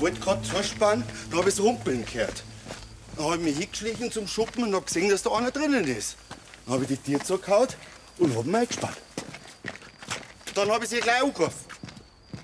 wollte gerade zuspannen, dann habe ich das Humpeln gehört. Dann habe ich mich hingeschlichen zum Schuppen und habe gesehen, dass da einer drinnen ist. Dann habe ich die Tür zugehauen und habe ihn eingespannt. Dann habe ich sie gleich angerufen.